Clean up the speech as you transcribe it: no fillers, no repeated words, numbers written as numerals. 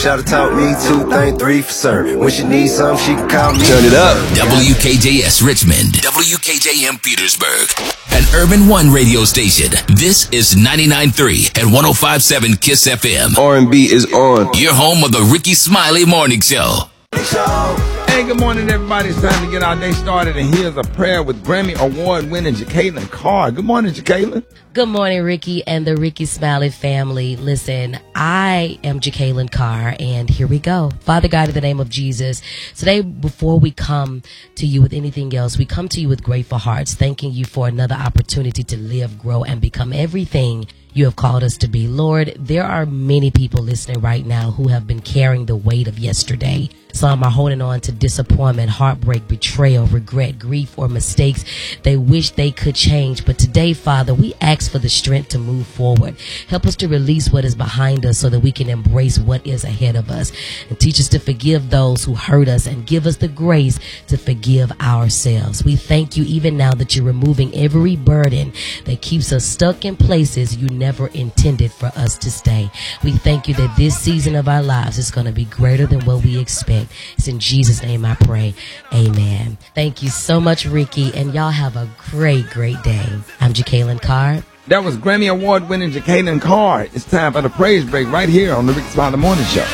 Shout taught me 2 think 3 for certain. When she needs something, she can call me. Turn it up. WKJS Richmond, WKJM Petersburg, an Urban One radio station. This is 99.3 and 105.7 Kiss FM. R&B is on. Your home of the Ricky Smiley Morning Show. Hey, good morning, everybody. It's time to get our day started, and here's a prayer with Grammy Award-winning Jekalyn Carr. Good morning, Jekalyn. Good morning, Ricky and the Ricky Smiley family. Listen, I am Jekalyn Carr, and here we go. Father God, in the name of Jesus, today, before we come to you with anything else, we come to you with grateful hearts, thanking you for another opportunity to live, grow, and become everything you have called us to be. Lord, there are many people listening right now who have been carrying the weight of yesterday. Some are holding on to disappointment, heartbreak, betrayal, regret, grief, or mistakes they wish they could change. But today, Father, we ask for the strength to move forward. Help us to release what is behind us so that we can embrace what is ahead of us. And teach us to forgive those who hurt us and give us the grace to forgive ourselves. We thank you even now that you're removing every burden that keeps us stuck in places you never intended for us to stay. We thank you that this season of our lives is going to be greater than what we expect. It's in Jesus' name I pray. Amen. Thank you so much, Ricky, and y'all have a great, great day. I'm Jekalyn Carr. That was Grammy Award-winning Jekalyn Carr. It's time for the praise break right here on the Ricky Smiley Morning Show.